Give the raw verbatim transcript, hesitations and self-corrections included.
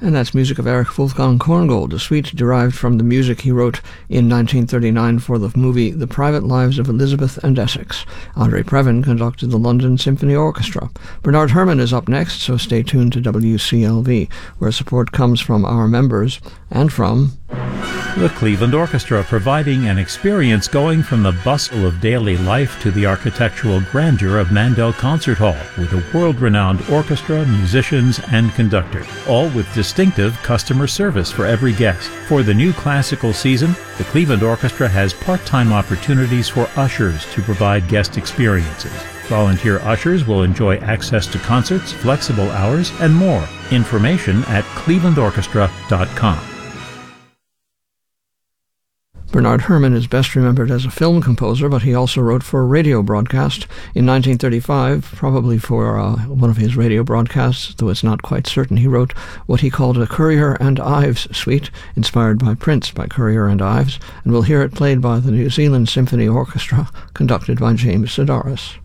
And that's music of Erich Wolfgang Korngold, a suite derived from the music he wrote in nineteen thirty-nine for the movie The Private Lives of Elizabeth and Essex. Andre Previn conducted the London Symphony Orchestra. Bernard Herrmann is up next, so stay tuned to W C L V, where support comes from our members and from the Cleveland Orchestra, providing an experience going from the bustle of daily life to the architectural grandeur of Mandel Concert Hall, with a world-renowned orchestra, musicians, and conductor, all with distinctive customer service for every guest. For the new classical season, the Cleveland Orchestra has part-time opportunities for ushers to provide guest experiences. Volunteer ushers will enjoy access to concerts, flexible hours, and more. Information at cleveland orchestra dot com. Bernard Herrmann is best remembered as a film composer, but he also wrote for a radio broadcast in nineteen thirty-five, probably for uh, one of his radio broadcasts, though it's not quite certain. He wrote what he called a Currier and Ives suite, inspired by Prince by Currier and Ives, and we'll hear it played by the New Zealand Symphony Orchestra, conducted by James Sedaris.